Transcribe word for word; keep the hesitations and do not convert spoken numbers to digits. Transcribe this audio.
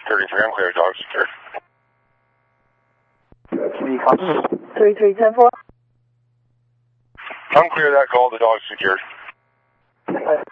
thirty-three, unclear, dog secured. three three ten four. Unclear that call, the dog's secured. five